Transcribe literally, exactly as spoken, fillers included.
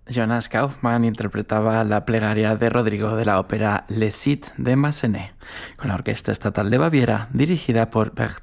Jonas Kaufmann interpretaba la plegaria de Rodrigo de la ópera Les Cid de Massenet, con la Orquesta Estatal de Baviera, dirigida por Bertolt